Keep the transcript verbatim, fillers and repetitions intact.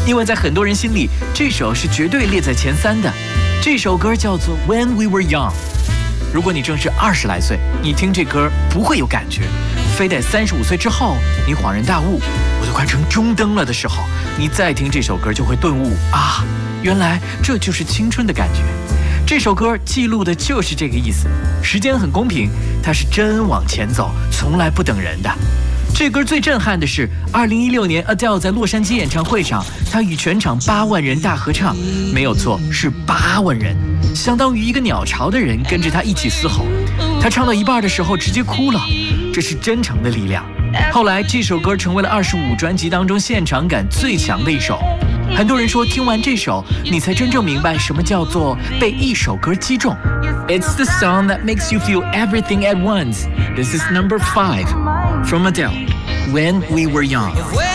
因为在很多人心里，这首是绝对列在前三的。这首歌叫做《When We Were Young》。如果你正是二十来岁，你听这歌不会有感觉，非得三十五岁之后，你恍然大悟，我都快成中灯了的时候，你再听这首歌就会顿悟啊，原来这就是青春的感觉。这首歌记录的就是这个意思，时间很公平，它是真往前走，从来不等人的。这歌最震撼的是，二零一六年 Adele 在洛杉矶演唱会上，她与全场八万人大合唱，没有错，是八万人，相当于一个鸟巢的人跟着她一起嘶吼。她唱到一半的时候直接哭了，这是真诚的力量。后来这首歌成为了二十五专辑当中现场感最强的一首。很多人说听完这首，你才真正明白什么叫做被一首歌击中。It's the song that makes you feel everything at once. This is number five from Adele, When We Were Young.